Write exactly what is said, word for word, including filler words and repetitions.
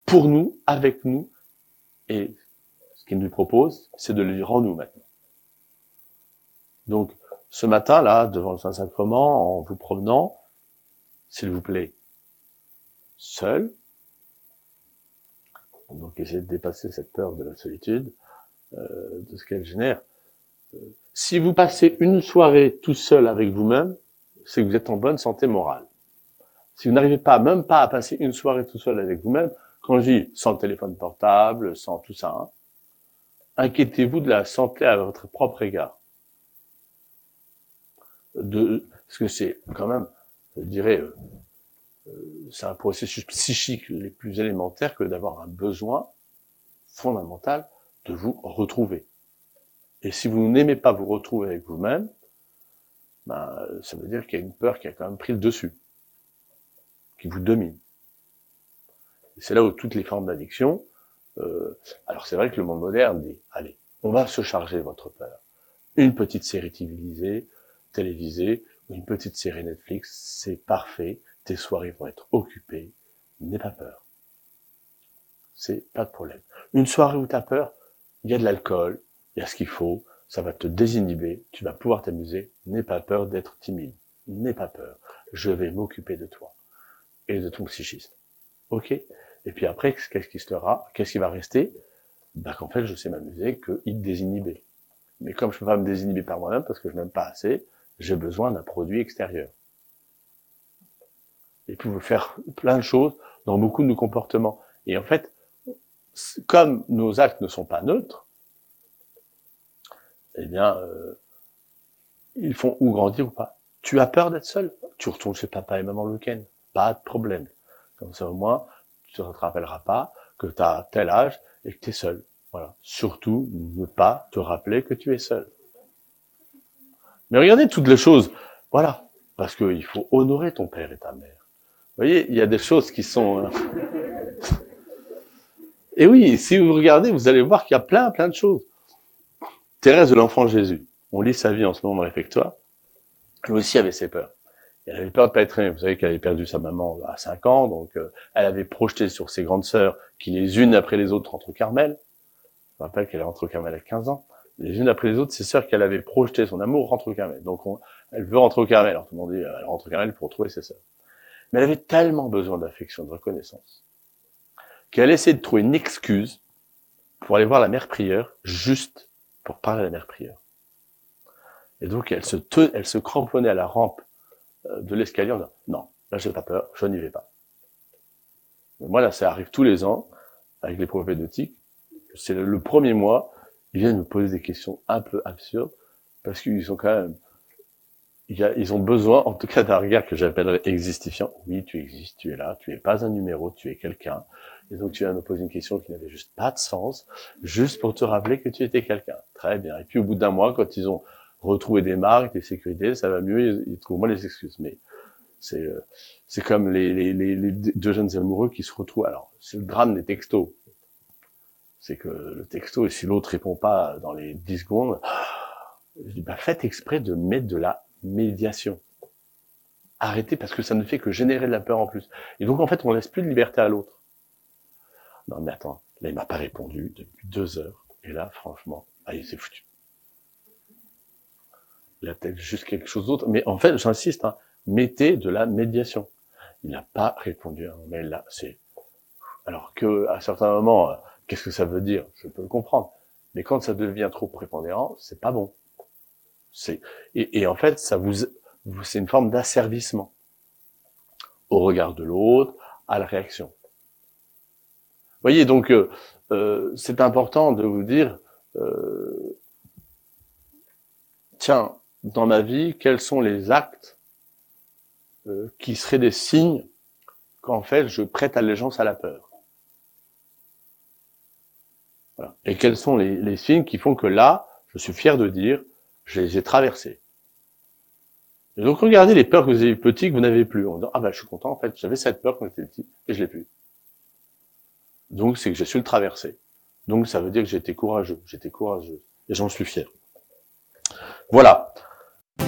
pour nous, avec nous, et ce qu'il nous propose, c'est de le vivre en nous maintenant. Donc, ce matin-là, devant le Saint-Sacrement, en vous promenant, s'il vous plaît, seul, donc essayez de dépasser cette peur de la solitude, euh, de ce qu'elle génère. Euh, si vous passez une soirée tout seul avec vous-même, c'est que vous êtes en bonne santé morale. Si vous n'arrivez pas, même pas à passer une soirée tout seul avec vous-même, quand je dis sans téléphone portable, sans tout ça, hein, inquiétez-vous de la santé à votre propre égard. De, parce que c'est quand même, je dirais, euh, c'est un processus psychique les plus élémentaires que d'avoir un besoin fondamental de vous retrouver. Et si vous n'aimez pas vous retrouver avec vous-même, ben, ça veut dire qu'il y a une peur qui a quand même pris le dessus, qui vous domine. Et c'est là où toutes les formes d'addiction, euh, alors c'est vrai que le monde moderne dit, allez, on va se charger de votre peur. Une petite série télévisée, télévisée, ou une petite série Netflix, c'est parfait, tes soirées vont être occupées, n'aie pas peur. C'est pas de problème. Une soirée où tu as peur, il y a de l'alcool, il y a ce qu'il faut, ça va te désinhiber, tu vas pouvoir t'amuser, n'aie pas peur d'être timide, n'aie pas peur, je vais m'occuper de toi et de ton psychisme. Ok? Et puis après, qu'est-ce qui sera? Qu'est-ce qui va rester? Bah qu'en fait, je sais m'amuser, qu'il te désinhiber. Mais comme je peux pas me désinhiber par moi-même, parce que je n'aime pas assez, j'ai besoin d'un produit extérieur. Et puis vous faire plein de choses dans beaucoup de nos comportements. Et en fait, comme nos actes ne sont pas neutres, eh bien, euh, ils font ou grandir ou pas. Tu as peur d'être seul? Tu retournes chez papa et maman le week-end. Pas de problème. Comme ça, au moins, tu ne te rappelleras pas que tu as tel âge et que tu es seul. Voilà. Surtout, ne pas te rappeler que tu es seul. Mais regardez toutes les choses. Voilà. Parce qu'il faut honorer ton père et ta mère. Vous voyez, il y a des choses qui sont... Euh... Et oui, si vous regardez, vous allez voir qu'il y a plein, plein de choses. Thérèse de l'Enfant Jésus. On lit sa vie en ce moment dans le réfectoire. Elle aussi avait ses peurs. Elle avait peur de pas être aimée. Vous savez qu'elle avait perdu sa maman à cinq ans, donc euh, elle avait projeté sur ses grandes sœurs qui les unes après les autres rentrent au Carmel. Je rappelle qu'elle est rentrée au Carmel à quinze ans. Les unes après les autres, ses sœurs qu'elle avait projeté son amour rentrent au Carmel. Donc on, elle veut rentrer au Carmel. Alors tout le monde dit, elle rentre au Carmel pour retrouver ses sœurs. Mais elle avait tellement besoin d'affection, de reconnaissance, qu'elle essayait de trouver une excuse pour aller voir la mère prieure, juste pour parler à la mère prieure. Et donc elle se, te, elle se cramponnait à la rampe de l'escalier en disant « Non, là j'ai pas peur, je n'y vais pas ». Mais moi là, ça arrive tous les ans, avec les prophétiques. C'est le, le premier mois, ils viennent me poser des questions un peu absurdes, parce qu'ils sont quand même... Il y a, ils ont besoin, en tout cas, d'un regard que j'appellerais existifiant. Oui, tu existes, tu es là, tu es pas un numéro, tu es quelqu'un. Et donc tu viens me poser une question qui n'avait juste pas de sens, juste pour te rappeler que tu étais quelqu'un. Très bien. Et puis au bout d'un mois, quand ils ont retrouvé des marques, des sécurités, ça va mieux, ils, ils trouvent moins les excuses. Mais c'est euh, c'est comme les, les, les, les deux jeunes amoureux qui se retrouvent. Alors, c'est le drame des textos. C'est que le texto, et si l'autre répond pas dans les dix secondes, je dis, bah, faites exprès de mettre de la médiation. Arrêtez, parce que ça ne fait que générer de la peur en plus. Et donc, en fait, on laisse plus de liberté à l'autre. Non, mais attends, là, il m'a pas répondu depuis deux heures. Et là, franchement, allez, c'est foutu. Il a peut-être juste quelque chose d'autre. Mais en fait, j'insiste, hein, mettez de la médiation. Il n'a pas répondu à un mail là. C'est alors que à certains moments, euh, qu'est-ce que ça veut dire? Je peux le comprendre. Mais quand ça devient trop prépondérant, c'est pas bon. C'est et, et en fait, ça vous, c'est une forme d'asservissement au regard de l'autre, à la réaction. Vous voyez, donc euh, euh, c'est important de vous dire, euh, tiens, dans ma vie, quels sont les actes euh, qui seraient des signes qu'en fait je prête allégeance à la peur. Voilà. Et quels sont les, les signes qui font que là, je suis fier de dire, je les ai traversés. Et donc regardez les peurs que vous avez eues petit que vous n'avez plus. En disant, ah ben je suis content, en fait, j'avais cette peur quand j'étais petit et je l'ai plus. Donc c'est que j'ai su le traverser. Donc ça veut dire que j'étais courageux, j'étais courageuse et j'en suis fier. Voilà.